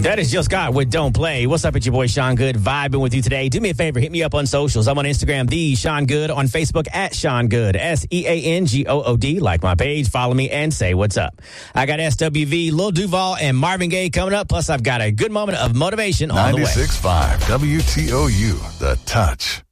That is Jill Scott with Don't Play. What's up? It's your boy Sean Good vibing with you today. Do me a favor, hit me up on socials. I'm on Instagram, the Sean Good, on Facebook at Sean Good, SeanGood. Like my page, follow me, and say what's up. I got SWV, Lil Duval, and Marvin Gaye coming up. Plus, I've got a good moment of motivation on the way. 96.5 WTOU, The Touch.